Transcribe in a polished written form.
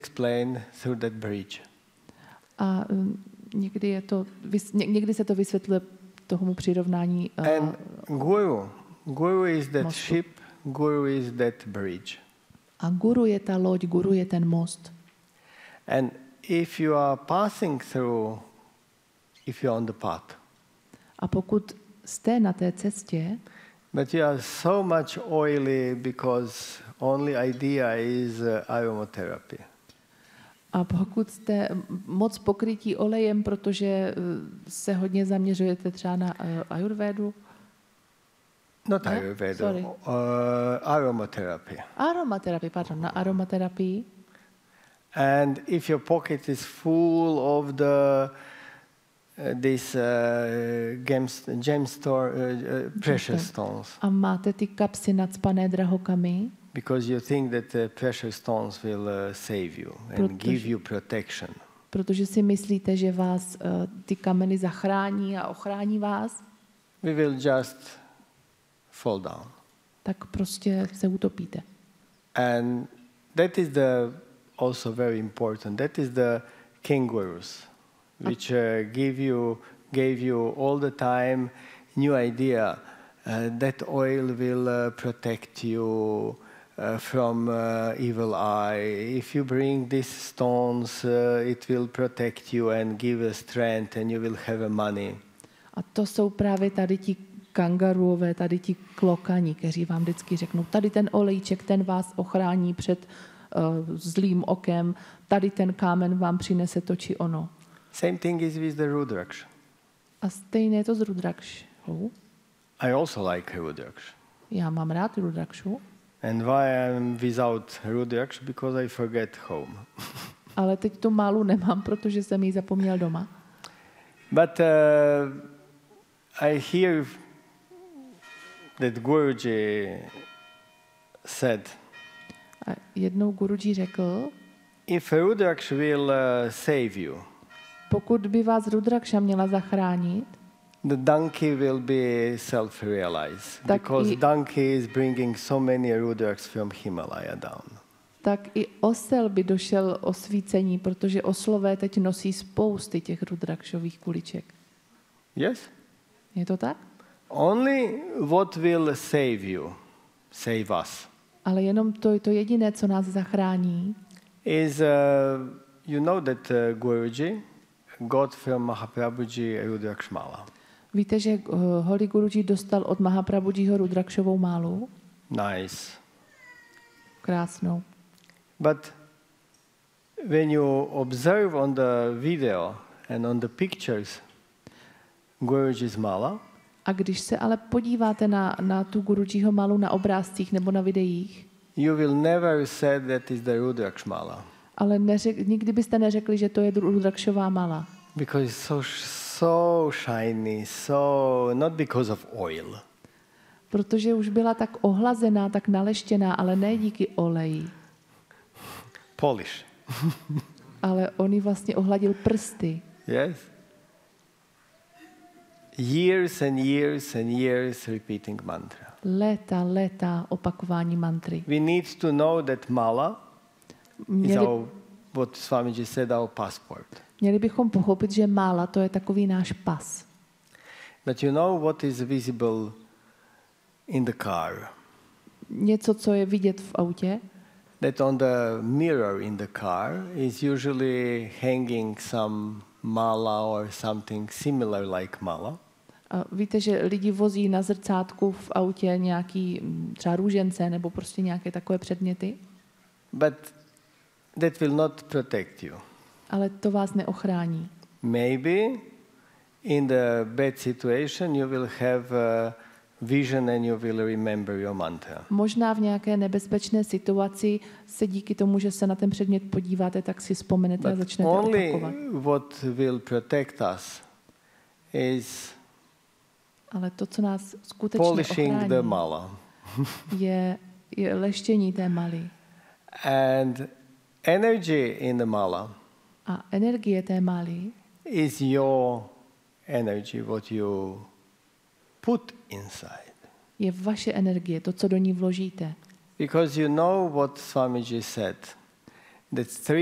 explained through that bridge. A někdy se to vysvětluje tomu přirovnání And guru is that mostu. ship, guru is that bridge. A guru je ta loď, guru je ten most. And if you are passing through, if you're on the path, A pokud jste na té cestě, but you are so much oily because only idea is aromatherapy. a pokud jste moc pokrytí olejem, protože se hodně zaměřujete třeba na ajurvédu, Not No, Ayurveda, sorry. Aromatherapy. na aromaterapii, And if your pocket is full of these precious stones, a máte ty kapsy nacpané drahokamy, because you think that the precious stones will save you and give you protection. protože si myslíte, že vás ty kameny zachrání a ochrání vás, We will just fall down. tak prostě se utopíte. And that is also very important. That is the king gurus, which gave you all the time new idea. That oil will protect you from evil eye. If you bring these stones, it will protect you and give a strength, and you will have a money. A to jsou právě tady ti kangaruové, tady ti klokani, kteří vám vždycky řeknou, tady ten olejček, ten vás ochrání před zlým okem, tady ten kámen vám přinese to či ono. Same thing is with the Rudraksh. A stejné je to s Rudrakšou. I also like Rudraksh. Já mám rád Rudrakšu, And why I'm without Rudraksh? Because I forget home. ale teď tu málu nemám, protože jsem ji zapomněl doma. But I hear that Guruji said, A jednou Guruji řekl, if Rudraksh will save you, pokud by vás Rudrakša měla zachránit, the donkey will be self-realized. Tak Because i- donkey is bringing so many Rudraksh from Himalaya down. tak i osel by došel osvícení, protože oslové teď nosí spousty těch Rudrakšových kuliček. Yes? Je to tak? Only what will save us, Ale jenom to jediné, co nás zachrání, is, you know that Guruji got from Mahaprabhuji Rudrakshmala. víte, že Holy Guruji dostal od Mahaprabhujiho Rudrakšovou málu, Nice. krásnou. But when you observe on the video and on the pictures Guruji's mala, A když se ale podíváte na tu Gurujiho málu na obrázcích nebo na videích, you will never say that is the Rudraksh mala. ale nikdy byste neřekli, že to je Rudrakšová mála. Because it's so shiny, not because of oil. Protože už byla tak ohlazená, tak naleštěná, ale ne díky oleji. Polish. Ale on jí vlastně ohladil prsty. Yes? Years and years and years repeating mantra. Léta opakování mantry. We need to know that mala is what Swamiji said, our passport. Měli bychom pochopit, že mála to je takový náš pas. But you know what is visible in the car? Něco, co je vidět v autě, That on the mirror in the car is usually hanging some mala or something similar like mala. a víte, že lidi vozí na zrcátku v autě nějaký třeba růžence nebo prostě nějaké takové předměty, But that will not protect you. ale to vás neochrání. Maybe in the bad situation you will have a vision and you will remember your mantra. Možná v nějaké nebezpečné situaci se díky tomu, že se na ten předmět podíváte, tak si vzpomenete a But začnete only opakovat. what will protect us is Ale to, co nás skutečně polishing the ochrání, mala. je leštění té maly. And energy in the mala A energie té maly is your energy, what you put inside. je vaše energie, to, co do ní vložíte. Because you know what Swamiji said, that